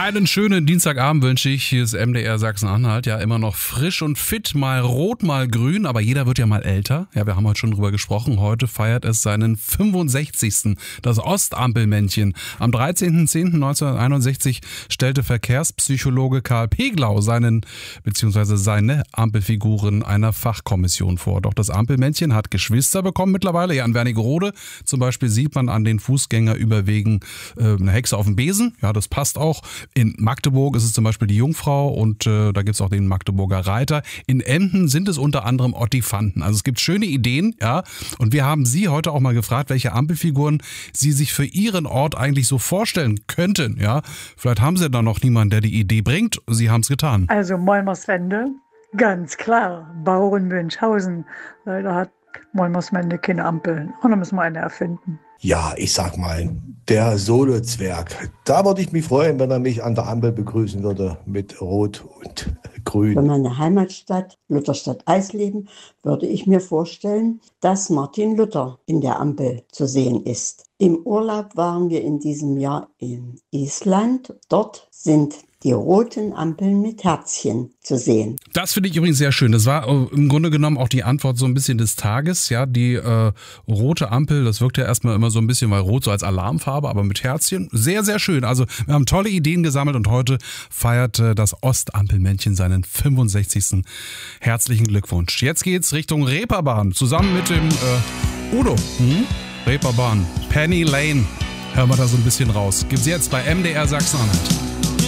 Einen schönen Dienstagabend wünsche ich. Hier ist MDR Sachsen-Anhalt. Ja, immer noch frisch und fit, mal rot, mal grün. Aber jeder wird ja mal älter. Ja, wir haben heute schon drüber gesprochen. Heute feiert es seinen 65. Das Ostampelmännchen. Am 13.10.1961 stellte Verkehrspsychologe Karl Peglau seine Ampelfiguren einer Fachkommission vor. Doch das Ampelmännchen hat Geschwister bekommen mittlerweile. Ja, in Wernigerode zum Beispiel sieht man an den Fußgängerüberwegen eine Hexe auf dem Besen. Ja, das passt auch. In Magdeburg ist es zum Beispiel die Jungfrau und da gibt es auch den Magdeburger Reiter. In Emden sind es unter anderem Ottifanten. Also es gibt schöne Ideen, ja. Und wir haben Sie heute auch mal gefragt, welche Ampelfiguren Sie sich für Ihren Ort eigentlich so vorstellen könnten, ja. Vielleicht haben Sie da noch niemanden, der die Idee bringt. Sie haben es getan. Also Molmerswende, ganz klar. Bauern-Münchhausen, da hat Molmerswende keine Ampel. Und da müssen wir eine erfinden. Ja, ich sag mal, der Solo-Zwerg. Da würde ich mich freuen, wenn er mich an der Ampel begrüßen würde mit Rot und Grün. Für meine Heimatstadt, Lutherstadt Eisleben, würde ich mir vorstellen, dass Martin Luther in der Ampel zu sehen ist. Im Urlaub waren wir in diesem Jahr in Island. Dort sind die roten Ampeln mit Herzchen zu sehen. Das finde ich übrigens sehr schön. Das war im Grunde genommen auch die Antwort so ein bisschen des Tages. Ja, die rote Ampel, das wirkt ja erstmal immer so ein bisschen, weil rot so als Alarmfarbe, aber mit Herzchen. Sehr, sehr schön. Also wir haben tolle Ideen gesammelt und heute feiert das Ostampelmännchen seinen 65. Herzlichen Glückwunsch. Jetzt geht's Richtung Reeperbahn. Zusammen mit dem Udo. Reeperbahn. Penny Lane. Hören wir da so ein bisschen raus. Gibt's jetzt bei MDR Sachsen-Anhalt.